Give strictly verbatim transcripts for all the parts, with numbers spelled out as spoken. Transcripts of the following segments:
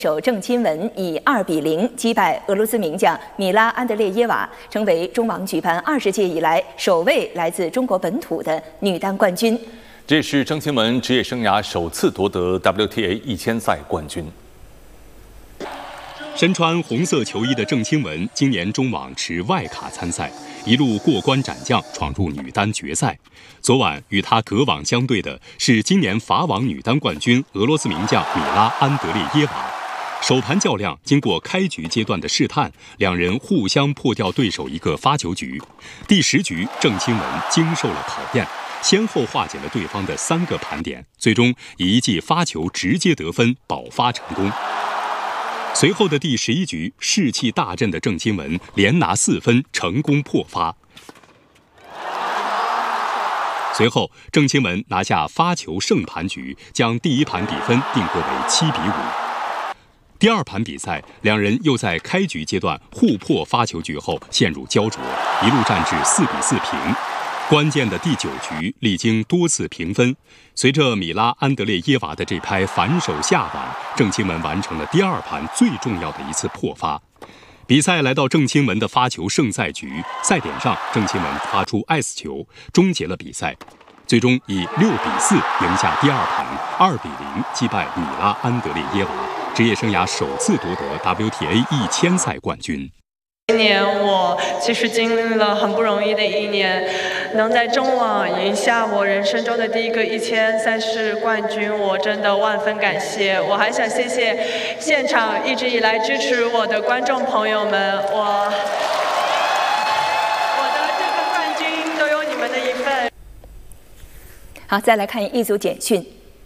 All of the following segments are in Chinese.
手郑钦文以二比零击败俄罗斯名将米拉安德烈耶娃，成为中网举办二十届以来首位来自中国本土的女单冠军。 这也是郑钦文职业生涯首次夺得 W T A 一千赛冠军。 身穿红色球衣的郑钦文，今年中网持外卡参赛，一路过关斩将，闯入女单决赛。昨晚与她隔网相对的是今年法网女单冠军俄罗斯名将米拉安德烈耶娃。首盘较量经过开局阶段的试探，两人互相破掉对手一个发球局。第十局，郑钦文经受了考验，先后化解了对方的三个盘点，最终以一记发球直接得分，保发成功。随后的第十一局，士气大振的郑钦文连拿四分，成功破发。随后，郑钦文拿下发球胜盘局，将第一盘比分定格为七比五。第二盘比赛，两人又在开局阶段互破发球局后陷入焦灼，一路战至四比四平。关键的第九局，历经多次平分，随着米拉安德烈耶娃的这拍反手下网，郑钦文完成了第二盘最重要的一次破发。比赛来到郑钦文的发球胜赛局，赛点上郑钦文发出 S 球，终结了比赛，最终以六比四赢下第二盘，二比零击败米拉安德烈耶娃，职业生涯首次夺得 W T A 一千赛冠军。 今年我其实经历了很不容易的一年，能在中网赢下我人生中的第一个一千赛事冠军，我真的万分感谢。我还想谢谢现场一直以来支持我的观众朋友们，我我的这份冠军都有你们的一份。 好，再来看一组简讯。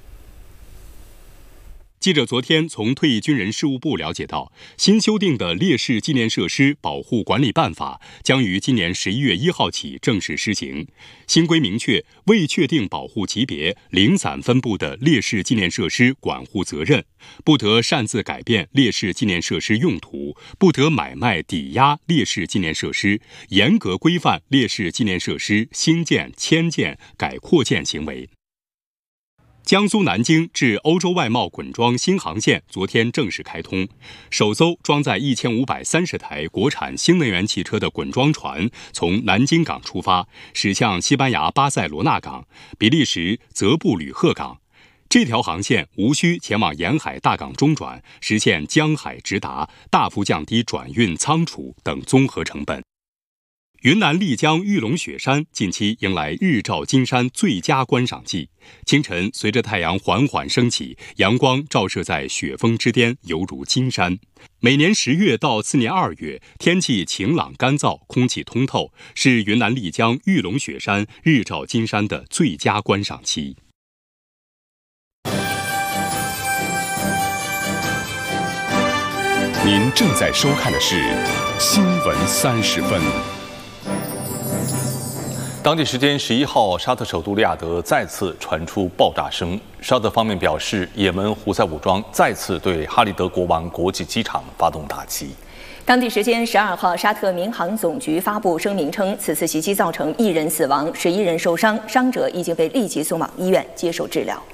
记者昨天从退役军人事务部了解到，新修订的烈士纪念设施保护管理办法将于今年十一月一号起正式施行。新规明确，未确定保护级别、零散分布的烈士纪念设施管护责任，不得擅自改变烈士纪念设施用途，不得买卖、抵押烈士纪念设施，严格规范烈士纪念设施新建、迁建、改扩建行为。江苏南京至欧洲外贸滚装新航线昨天正式开通，首艘装载一千五百三十台国产新能源汽车的滚装船从南京港出发，驶向西班牙巴塞罗那港、比利时泽布吕赫港。这条航线无需前往沿海大港中转，实现江海直达，大幅降低转运、仓储等综合成本。云南丽江玉龙雪山近期迎来日照金山最佳观赏季。清晨，随着太阳缓缓升起，阳光照射在雪峰之巅，犹如金山。每年十月到次年二月，天气晴朗干燥，空气通透，是云南丽江玉龙雪山日照金山的最佳观赏期。 您正在收看的是新闻三十分。 当地时间十一号，沙特首都利雅得再次传出爆炸声。沙特方面表示，也门胡塞武装再次对哈利德国王国际机场发动打击。 当地时间十二号，沙特民航总局发布声明称，此次袭击造成一人死亡，十一人受伤，伤者已经被立即送往医院接受治疗。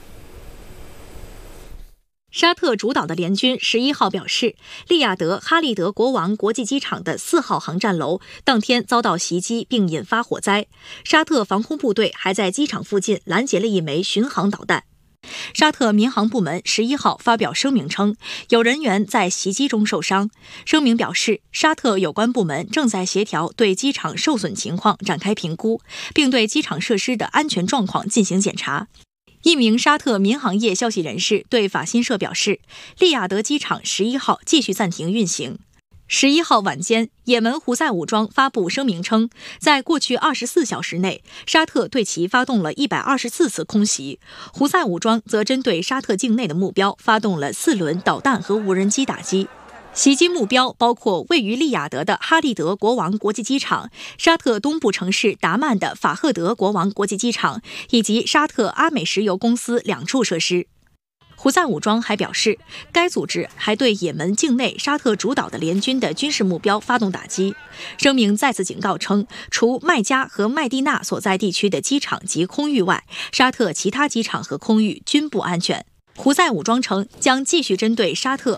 沙特主导的联军十一号表示，利雅得哈利德国王国际机场的四号航站楼当天遭到袭击并引发火灾。沙特防空部队还在机场附近拦截了一枚巡航导弹。沙特民航部门十一号发表声明称，有人员在袭击中受伤。声明表示，沙特有关部门正在协调对机场受损情况展开评估，并对机场设施的安全状况进行检查。一名沙特民航业消息人士对法新社表示，利雅得机场十一号继续暂停运行。十一号晚间，也门胡塞武装发布声明称，在过去二十四小时内，沙特对其发动了一百二十四次空袭，胡塞武装则针对沙特境内的目标发动了四轮导弹和无人机打击。袭击目标包括位于利雅得的哈利德国王国际机场、沙特东部城市达曼的法赫德国王国际机场以及沙特阿美石油公司两处设施。胡塞武装还表示，该组织还对也门境内沙特主导的联军的军事目标发动打击。声明再次警告称，除麦加和麦地那所在地区的机场及空域外，沙特其他机场和空域均不安全。胡塞武装称将继续针对沙特